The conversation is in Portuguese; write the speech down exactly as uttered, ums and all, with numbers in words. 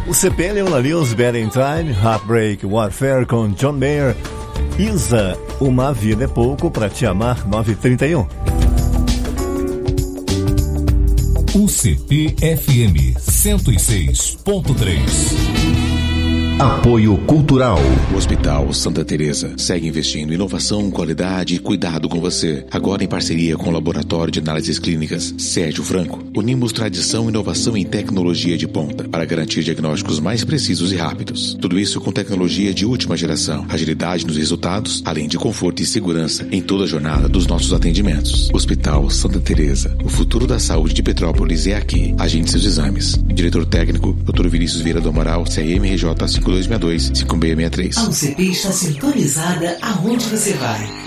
O C P Leona Lewis, Bad in Time, Heartbreak Warfare com John Mayer, Isa, Uma Vida é Pouco pra Te Amar, nove e trinta e um. U C P F M cento e seis ponto três. Apoio Cultural. O Hospital Santa Teresa segue investindo em inovação, qualidade e cuidado com você. Agora em parceria com o Laboratório de Análises Clínicas Sérgio Franco, unimos tradição e inovação em tecnologia de ponta para garantir diagnósticos mais precisos e rápidos. Tudo isso com tecnologia de última geração, agilidade nos resultados, além de conforto e segurança em toda a jornada dos nossos atendimentos. Hospital Santa Teresa, o futuro da saúde de Petrópolis é aqui. Agende seus exames. Diretor técnico, doutor Vinícius Vieira do Amaral, C M R J cinco dois seis dois, cinco seis seis três. A U C P está sintonizada aonde você vai.